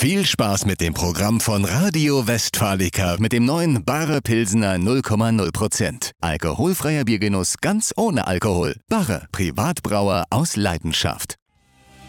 Viel Spaß mit dem Programm von Radio Westfalica mit dem neuen Barre Pilsener 0,0%. Alkoholfreier Biergenuss ganz ohne Alkohol. Barre, Privatbrauer aus Leidenschaft.